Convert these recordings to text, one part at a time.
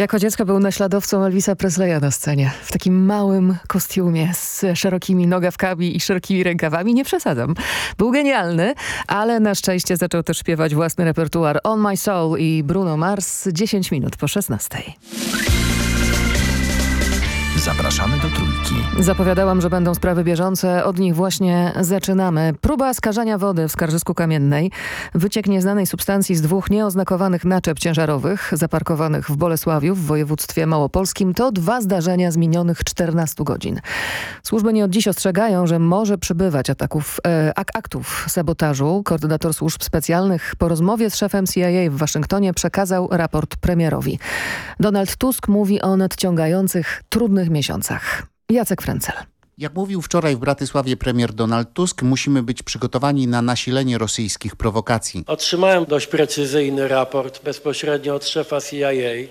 Jako dziecko był naśladowcą Elvisa Presleya na scenie. W takim małym kostiumie z szerokimi nogawkami i szerokimi rękawami. Nie przesadzam. Był genialny, ale na szczęście zaczął też śpiewać własny repertuar On My Soul i Bruno Mars 10 minut po 16. Zapraszamy do Trójki. Zapowiadałam, że będą sprawy bieżące. Od nich właśnie zaczynamy. Próba skażania wody w Skarżysku Kamiennej. Wyciek nieznanej substancji z 2 nieoznakowanych naczep ciężarowych zaparkowanych w Bolesławiu w województwie małopolskim to 2 zdarzenia z minionych 14 godzin. Służby nie od dziś ostrzegają, że może przybywać aktów sabotażu. Koordynator służb specjalnych po rozmowie z szefem CIA w Waszyngtonie przekazał raport premierowi. Donald Tusk mówi o nadciągających, trudnych miesiącach. Jacek Frencel. Jak mówił wczoraj w Bratysławie premier Donald Tusk, musimy być przygotowani na nasilenie rosyjskich prowokacji. Otrzymałem dość precyzyjny raport bezpośrednio od szefa CIA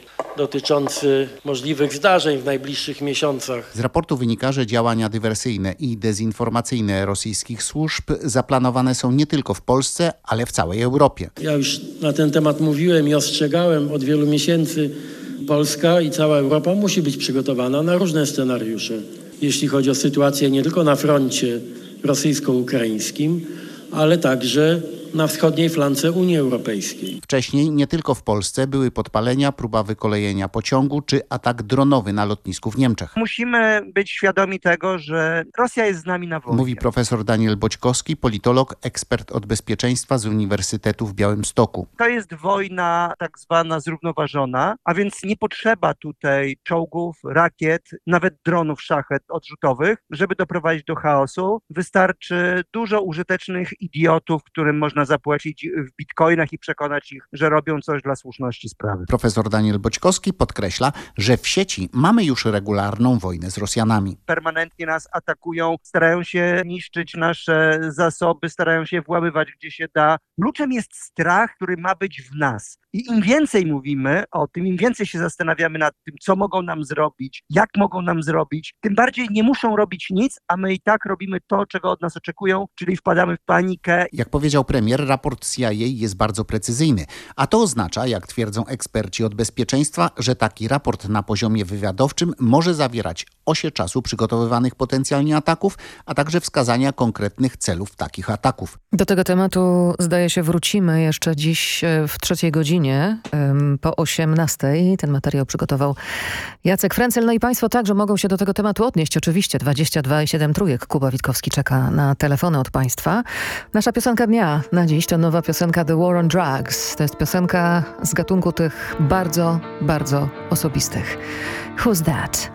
dotyczący możliwych zdarzeń w najbliższych miesiącach. Z raportu wynika, że działania dywersyjne i dezinformacyjne rosyjskich służb zaplanowane są nie tylko w Polsce, ale w całej Europie. Ja już na ten temat mówiłem i ostrzegałem od wielu miesięcy. Polska i cała Europa musi być przygotowana na różne scenariusze, jeśli chodzi o sytuację nie tylko na froncie rosyjsko-ukraińskim, ale także na wschodniej flance Unii Europejskiej. Wcześniej nie tylko w Polsce były podpalenia, próba wykolejenia pociągu czy atak dronowy na lotnisku w Niemczech. Musimy być świadomi tego, że Rosja jest z nami na wojnie. Mówi profesor Daniel Boćkowski, politolog, ekspert od bezpieczeństwa z Uniwersytetu w Białymstoku. To jest wojna tak zwana zrównoważona, a więc nie potrzeba tutaj czołgów, rakiet, nawet dronów szachet odrzutowych, żeby doprowadzić do chaosu. Wystarczy dużo użytecznych idiotów, którym można zapłacić w bitcoinach i przekonać ich, że robią coś dla słuszności sprawy. Profesor Daniel Boćkowski podkreśla, że w sieci mamy już regularną wojnę z Rosjanami. Permanentnie nas atakują, starają się niszczyć nasze zasoby, starają się włamywać gdzie się da. Kluczem jest strach, który ma być w nas. I im więcej mówimy o tym, im więcej się zastanawiamy nad tym, co mogą nam zrobić, jak mogą nam zrobić, tym bardziej nie muszą robić nic, a my i tak robimy to, czego od nas oczekują, czyli wpadamy w panikę. Jak powiedział premier, raport CIA jest bardzo precyzyjny, a to oznacza, jak twierdzą eksperci od bezpieczeństwa, że taki raport na poziomie wywiadowczym może zawierać osie czasu przygotowywanych potencjalnie ataków, a także wskazania konkretnych celów takich ataków. Do tego tematu zdaje się wrócimy jeszcze dziś w 3 godzinie po 18. Ten materiał przygotował Jacek Frencel. No i Państwo także mogą się do tego tematu odnieść. Oczywiście 22 i 7 trójek. Kuba Witkowski czeka na telefony od Państwa. Nasza piosenka dnia na dziś to nowa piosenka The War on Drugs. To jest piosenka z gatunku tych bardzo, bardzo osobistych. Who's That?